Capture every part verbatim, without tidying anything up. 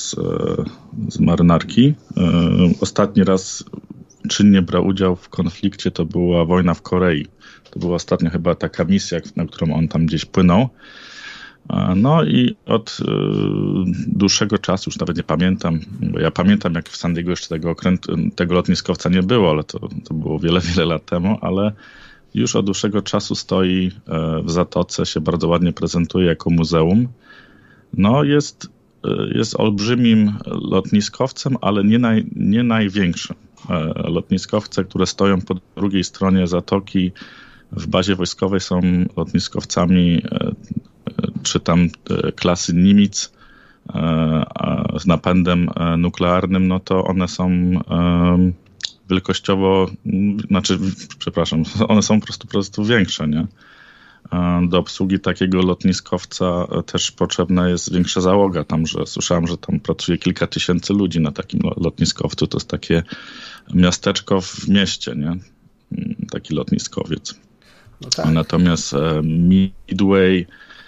z, z marynarki. Ostatni raz czynnie brał udział w konflikcie, to była wojna w Korei. To była ostatnia chyba taka misja, na którą on tam gdzieś płynął. No i od y, dłuższego czasu, już nawet nie pamiętam, bo ja pamiętam, jak w San Diego jeszcze tego okrętu, tego lotniskowca nie było, ale to, to było wiele, wiele lat temu, ale już od dłuższego czasu stoi w Zatoce, się bardzo ładnie prezentuje jako muzeum. No jest, jest olbrzymim lotniskowcem, ale nie, naj, nie największym. Lotniskowce, które stoją po drugiej stronie Zatoki w bazie wojskowej, są lotniskowcami czy tam klasy Nimitz z napędem nuklearnym, no to one są wielkościowo, znaczy, przepraszam, one są po prostu, po prostu większe, nie? Do obsługi takiego lotniskowca też potrzebna jest większa załoga. Tam, że słyszałem, że tam pracuje kilka tysięcy ludzi na takim lotniskowcu. To jest takie miasteczko w mieście, nie? Taki lotniskowiec. No tak. Natomiast Midway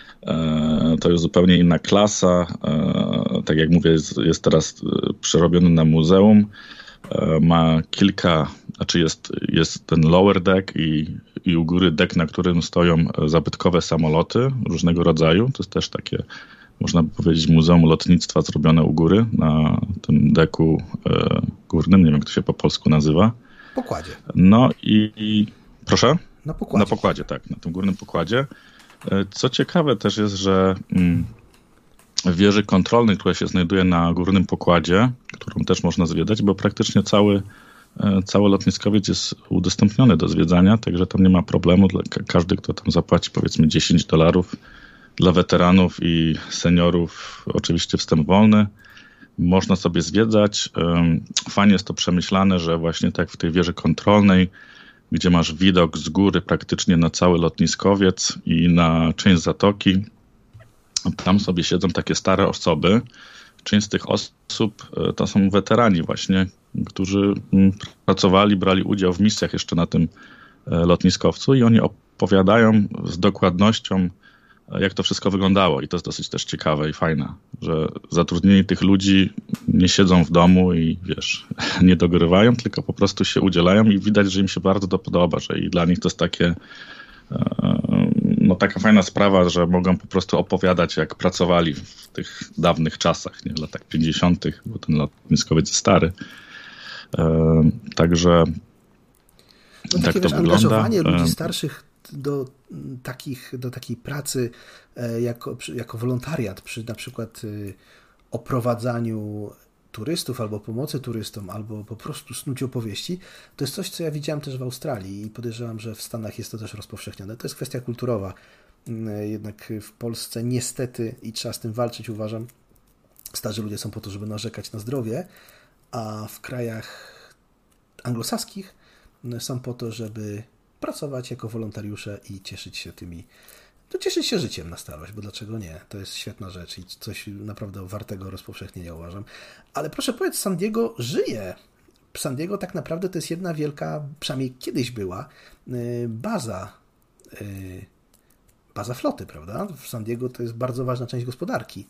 to jest zupełnie inna klasa. Tak jak mówię, jest, jest teraz przerobiony na muzeum. Ma kilka, znaczy jest, jest ten lower deck i, i u góry deck, na którym stoją zabytkowe samoloty różnego rodzaju. To jest też takie, można by powiedzieć, muzeum lotnictwa zrobione u góry, na tym deku e, górnym, nie wiem jak to się po polsku nazywa. Pokładzie. No i, i proszę? Na pokładzie. Na pokładzie, tak, na tym górnym pokładzie. Co ciekawe też jest, że mm, w wieży kontrolnej, która się znajduje na górnym pokładzie, którą też można zwiedzać, bo praktycznie cały, cały lotniskowiec jest udostępniony do zwiedzania, także tam nie ma problemu. Dla każdy, kto tam zapłaci powiedzmy dziesięć dolarów, dla weteranów i seniorów oczywiście wstęp wolny. Można sobie zwiedzać. Fajnie jest to przemyślane, że właśnie tak w tej wieży kontrolnej, gdzie masz widok z góry praktycznie na cały lotniskowiec i na część zatoki, tam sobie siedzą takie stare osoby. Część z tych osób to są weterani właśnie, którzy pracowali, brali udział w misjach jeszcze na tym lotniskowcu i oni opowiadają z dokładnością, jak to wszystko wyglądało. I to jest dosyć też ciekawe i fajne, że zatrudnieni tych ludzi nie siedzą w domu i wiesz, nie dogrywają, tylko po prostu się udzielają i widać, że im się bardzo to podoba, że i dla nich to jest takie no taka fajna sprawa, że mogą po prostu opowiadać, jak pracowali w tych dawnych czasach, nie w latach pięćdziesiątych, bo ten lotniskowiec jest stary. Także no, tak takie, to wiesz, wygląda. Angażowanie ludzi starszych do, takich, do takiej pracy jako, jako wolontariat przy na przykład oprowadzaniu turystów albo pomocy turystom, albo po prostu snuciu opowieści, to jest coś, co ja widziałem też w Australii i podejrzewam, że w Stanach jest to też rozpowszechnione. To jest kwestia kulturowa. Jednak w Polsce niestety, i trzeba z tym walczyć, uważam, starzy ludzie są po to, żeby narzekać na zdrowie, a w krajach anglosaskich są po to, żeby pracować jako wolontariusze i cieszyć się tymi, to cieszyć się życiem na starość, bo dlaczego nie? To jest świetna rzecz i coś naprawdę wartego rozpowszechnienia, uważam. Ale proszę powiedz, San Diego żyje. San Diego tak naprawdę to jest jedna wielka, przynajmniej kiedyś była, baza, baza floty, prawda? W San Diego to jest bardzo ważna część gospodarki.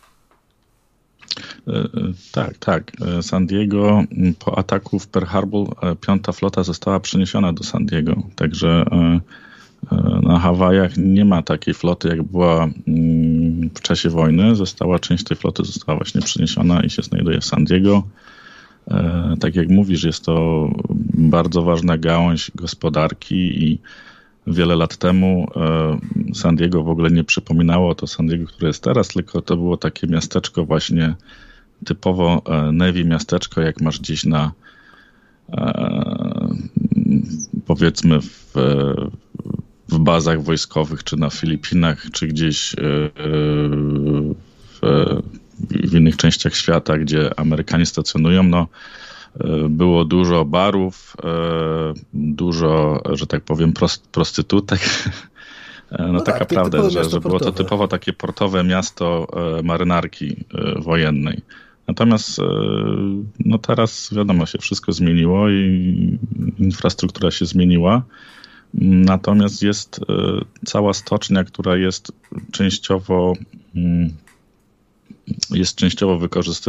Tak, tak. San Diego po ataku w Pearl Harbor piąta flota została przeniesiona do San Diego, także na Hawajach nie ma takiej floty, jak była w czasie wojny. Została, część tej floty została właśnie przeniesiona i się znajduje w San Diego. Tak jak mówisz, jest to bardzo ważna gałąź gospodarki i wiele lat temu San Diego w ogóle nie przypominało to San Diego, które jest teraz, tylko to było takie miasteczko właśnie typowo Navy miasteczko, jak masz gdzieś na powiedzmy w, w bazach wojskowych, czy na Filipinach, czy gdzieś w, w innych częściach świata, gdzie Amerykanie stacjonują. No, było dużo barów, dużo, że tak powiem, prost, prostytutek. No, no taka tak, prawda, że, że było to typowo takie portowe miasto marynarki wojennej. Natomiast no teraz wiadomo, się wszystko zmieniło i infrastruktura się zmieniła. Natomiast jest cała stocznia, która jest częściowo jest częściowo wykorzystywana